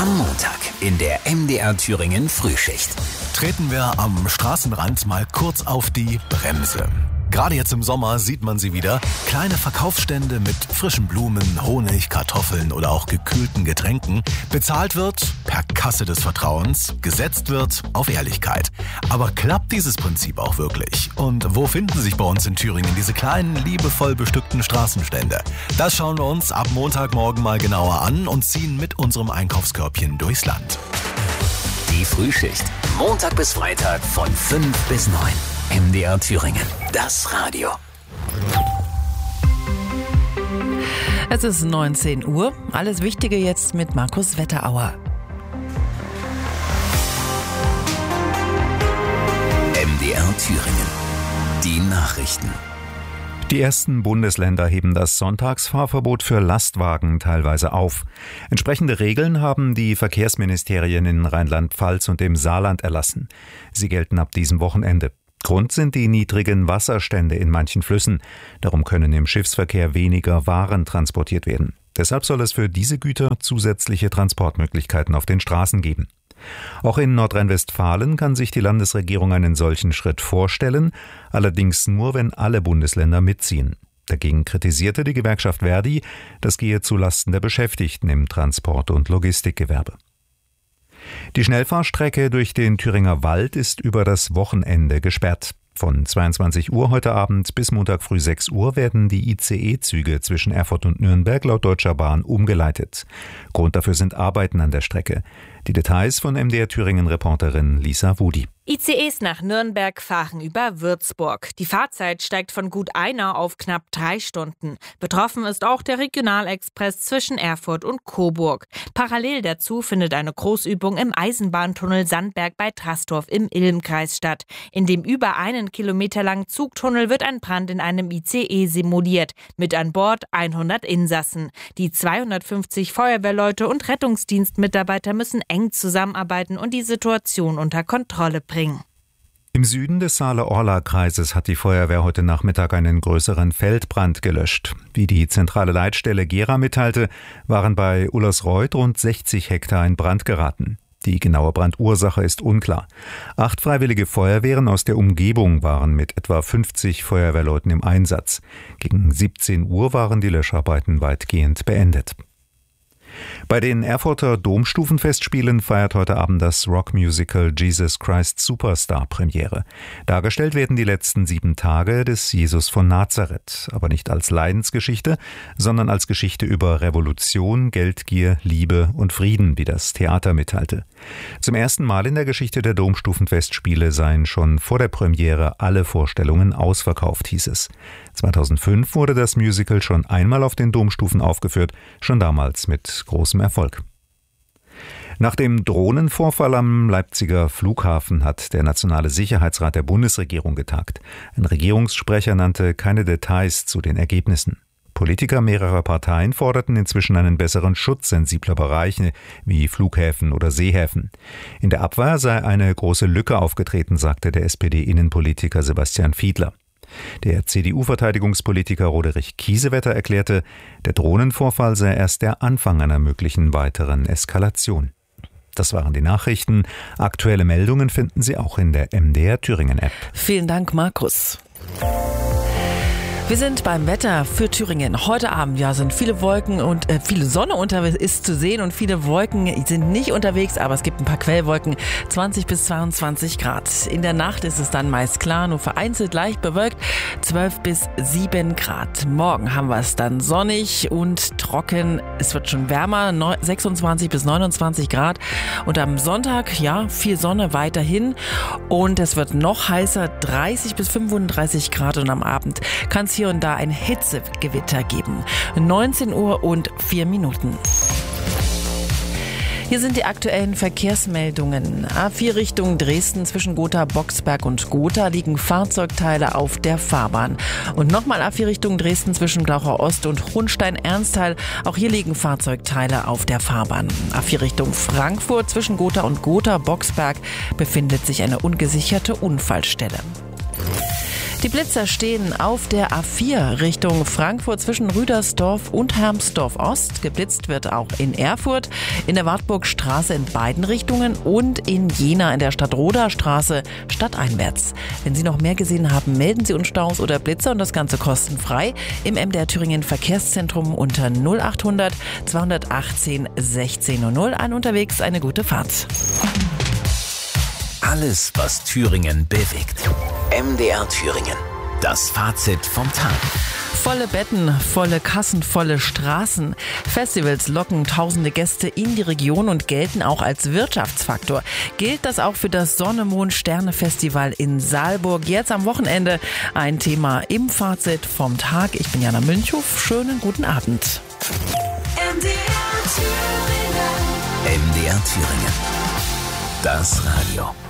Am Montag in der MDR Thüringen Frühschicht. Treten wir am Straßenrand mal kurz auf die Bremse. Gerade jetzt im Sommer sieht man sie wieder. Kleine Verkaufsstände mit frischen Blumen, Honig, Kartoffeln oder auch gekühlten Getränken. Bezahlt wird per Kasse des Vertrauens, gesetzt wird auf Ehrlichkeit. Aber klappt dieses Prinzip auch wirklich? Und wo finden sich bei uns in Thüringen diese kleinen, liebevoll bestückten Straßenstände? Das schauen wir uns ab Montagmorgen mal genauer an und ziehen mit unserem Einkaufskörbchen durchs Land. Die Frühschicht. Montag bis Freitag von 5 bis 9. MDR Thüringen. Das Radio. Es ist 19 Uhr. Alles Wichtige jetzt mit Markus Wetterauer. MDR Thüringen. Die Nachrichten. Die ersten Bundesländer heben das Sonntagsfahrverbot für Lastwagen teilweise auf. Entsprechende Regeln haben die Verkehrsministerien in Rheinland-Pfalz und dem Saarland erlassen. Sie gelten ab diesem Wochenende. Grund sind die niedrigen Wasserstände in manchen Flüssen. Darum können im Schiffsverkehr weniger Waren transportiert werden. Deshalb soll es für diese Güter zusätzliche Transportmöglichkeiten auf den Straßen geben. Auch in Nordrhein-Westfalen kann sich die Landesregierung einen solchen Schritt vorstellen, allerdings nur, wenn alle Bundesländer mitziehen. Dagegen kritisierte die Gewerkschaft Verdi, das gehe zulasten der Beschäftigten im Transport- und Logistikgewerbe. Die Schnellfahrstrecke durch den Thüringer Wald ist über das Wochenende gesperrt. Von 22 Uhr heute Abend bis Montag früh 6 Uhr werden die ICE-Züge zwischen Erfurt und Nürnberg laut Deutscher Bahn umgeleitet. Grund dafür sind Arbeiten an der Strecke. Die Details von MDR Thüringen-Reporterin Lisa Wudi. ICEs nach Nürnberg fahren über Würzburg. Die Fahrzeit steigt von gut einer auf knapp 3 Stunden. Betroffen ist auch der Regionalexpress zwischen Erfurt und Coburg. Parallel dazu findet eine Großübung im Eisenbahntunnel Sandberg bei Trastorf im Ilm-Kreis statt. In dem über 1 Kilometer langen Zugtunnel wird ein Brand in einem ICE simuliert. Mit an Bord 100 Insassen. Die 250 Feuerwehrleute und Rettungsdienstmitarbeiter müssen eng zusammenarbeiten und die Situation unter Kontrolle bringen. Im Süden des Saale-Orla-Kreises hat die Feuerwehr heute Nachmittag einen größeren Feldbrand gelöscht. Wie die zentrale Leitstelle Gera mitteilte, waren bei Ullersreuth rund 60 Hektar in Brand geraten. Die genaue Brandursache ist unklar. 8 freiwillige Feuerwehren aus der Umgebung waren mit etwa 50 Feuerwehrleuten im Einsatz. Gegen 17 Uhr waren die Löscharbeiten weitgehend beendet. Bei den Erfurter Domstufenfestspielen feiert heute Abend das Rockmusical Jesus Christ Superstar Premiere. Dargestellt werden die letzten 7 Tage des Jesus von Nazareth, aber nicht als Leidensgeschichte, sondern als Geschichte über Revolution, Geldgier, Liebe und Frieden, wie das Theater mitteilte. Zum ersten Mal in der Geschichte der Domstufenfestspiele seien schon vor der Premiere alle Vorstellungen ausverkauft, hieß es. 2005 wurde das Musical schon einmal auf den Domstufen aufgeführt, schon damals mit großem Erfolg. Nach dem Drohnenvorfall am Leipziger Flughafen hat der Nationale Sicherheitsrat der Bundesregierung getagt. Ein Regierungssprecher nannte keine Details zu den Ergebnissen. Politiker mehrerer Parteien forderten inzwischen einen besseren Schutz sensibler Bereiche wie Flughäfen oder Seehäfen. In der Abwehr sei eine große Lücke aufgetreten, sagte der SPD-Innenpolitiker Sebastian Fiedler. Der CDU-Verteidigungspolitiker Roderich Kiesewetter erklärte, der Drohnenvorfall sei erst der Anfang einer möglichen weiteren Eskalation. Das waren die Nachrichten. Aktuelle Meldungen finden Sie auch in der MDR Thüringen-App. Vielen Dank, Markus. Wir sind beim Wetter für Thüringen. Heute Abend sind viele Wolken und viele Sonne ist zu sehen und viele Wolken sind nicht unterwegs, aber es gibt ein paar Quellwolken, 20 bis 22 Grad. In der Nacht ist es dann meist klar, nur vereinzelt leicht bewölkt, 12 bis 7 Grad. Morgen haben wir es dann sonnig und trocken. Es wird schon wärmer, 26 bis 29 Grad. Und am Sonntag, viel Sonne weiterhin und es wird noch heißer, 30 bis 35 Grad und am Abend kann es hier und da ein Hitzegewitter geben. 19 Uhr und 4 Minuten. Hier sind die aktuellen Verkehrsmeldungen. A4 Richtung Dresden zwischen Gotha, Boxberg und Gotha liegen Fahrzeugteile auf der Fahrbahn. Und nochmal A4 Richtung Dresden zwischen Glauchau Ost und Hohenstein-Ernsthal. Auch hier liegen Fahrzeugteile auf der Fahrbahn. A4 Richtung Frankfurt zwischen Gotha und Gotha, Boxberg befindet sich eine ungesicherte Unfallstelle. Die Blitzer stehen auf der A4 Richtung Frankfurt zwischen Rüdersdorf und Hermsdorf Ost. Geblitzt wird auch in Erfurt, in der Wartburgstraße in beiden Richtungen und in Jena in der Stadtroder-Straße stadteinwärts. Wenn Sie noch mehr gesehen haben, melden Sie uns Staus oder Blitzer und das Ganze kostenfrei im MDR Thüringen Verkehrszentrum unter 0800 218 1600. An unterwegs eine gute Fahrt. Alles, was Thüringen bewegt. MDR Thüringen. Das Fazit vom Tag. Volle Betten, volle Kassen, volle Straßen. Festivals locken tausende Gäste in die Region und gelten auch als Wirtschaftsfaktor. Gilt das auch für das Sonne-Mond-Sterne-Festival in Saalburg? Jetzt am Wochenende ein Thema im Fazit vom Tag. Ich bin Jana Münchow. Schönen guten Abend. MDR Thüringen. Das Radio.